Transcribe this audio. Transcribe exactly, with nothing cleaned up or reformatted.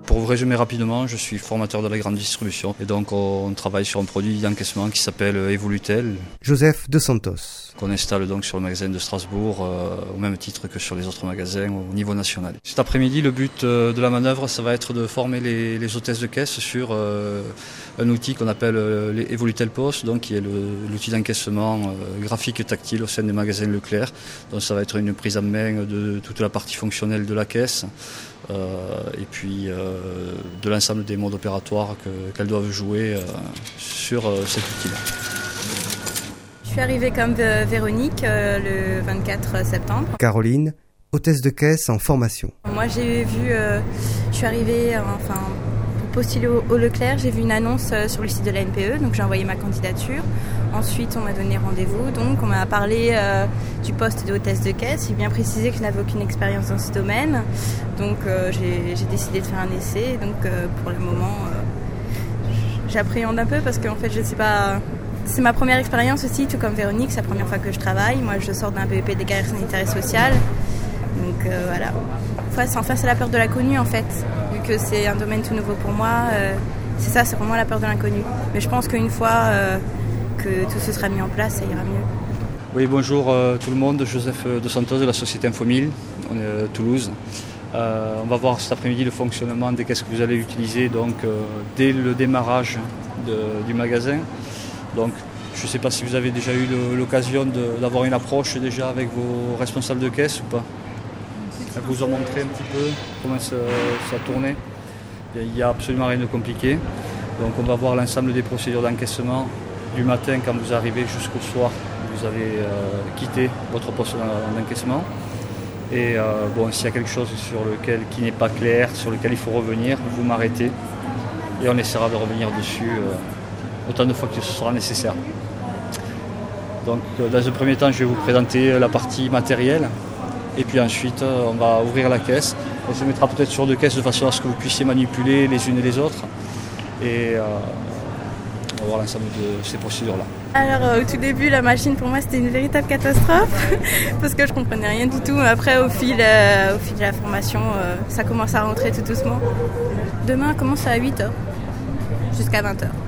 Pour vous résumer rapidement, je suis formateur de la grande distribution et donc on travaille sur un produit d'encaissement qui s'appelle Evolutel. Joseph De Santos. Qu'on installe donc sur le magasin de Strasbourg euh, au même titre que sur les autres magasins au niveau national. Cet après-midi, le but euh, de la manœuvre, ça va être de former les, les hôtesses de caisse sur euh, un outil qu'on appelle euh, les Evolutel Post, donc qui est le, l'outil d'encaissement euh, graphique et tactile au sein des magasins Leclerc. Donc ça va être une prise en main de toute la partie fonctionnelle de la caisse. Euh, et puis euh, de l'ensemble des modes opératoires que, qu'elles doivent jouer euh, sur euh, cet outil-là. Je suis arrivée comme euh, Véronique euh, le vingt-quatre septembre. Caroline, hôtesse de caisse en formation. Moi j'ai vu, euh, je suis arrivée, euh, enfin pour postuler au, au Leclerc, j'ai vu une annonce euh, sur le site de la N P E, donc j'ai envoyé ma candidature. Ensuite on m'a donné rendez-vous, donc on m'a parlé euh, du poste de hôtesse de caisse. J'ai bien précisé que je n'avais aucune expérience dans ce domaine, donc euh, j'ai, j'ai décidé de faire un essai. Donc euh, pour le moment euh, j'appréhende un peu parce qu'en fait je ne sais pas... C'est ma première expérience aussi, tout comme Véronique, c'est la première fois que je travaille. Moi, je sors d'un B E P des carrières sanitaires et sociales. Donc euh, voilà. Enfin, enfin, c'est la peur de l'inconnu en fait. Vu que c'est un domaine tout nouveau pour moi, euh, c'est ça, c'est vraiment la peur de l'inconnu. Mais je pense qu'une fois euh, que tout ce sera mis en place, ça ira mieux. Oui, bonjour euh, tout le monde. Joseph De Santos de la société Infomil, on est à Toulouse. Euh, on va voir cet après-midi le fonctionnement des caisses que vous allez utiliser donc, euh, dès le démarrage de, du magasin. Donc, je ne sais pas si vous avez déjà eu l'occasion de, d'avoir une approche déjà avec vos responsables de caisse ou pas. Elle vous a montré un petit peu comment ça, ça tournait. Il n'y a absolument rien de compliqué. Donc, on va voir l'ensemble des procédures d'encaissement du matin quand vous arrivez jusqu'au soir. Vous avez euh, quitté votre poste d'encaissement. Et euh, bon, s'il y a quelque chose sur lequel qui n'est pas clair, sur lequel il faut revenir, vous m'arrêtez et on essaiera de revenir dessus. Euh, autant de fois que ce sera nécessaire. Donc dans un premier temps, je vais vous présenter la partie matérielle et puis ensuite on va ouvrir la caisse. On se mettra peut-être sur deux caisses de façon à ce que vous puissiez manipuler les unes et les autres et euh, on va voir l'ensemble de ces procédures-là. Alors euh, au tout début, la machine pour moi c'était une véritable catastrophe parce que je comprenais rien du tout. Après au fil, euh, au fil de la formation, euh, ça commence à rentrer tout doucement. Demain commence à huit heures jusqu'à vingt heures.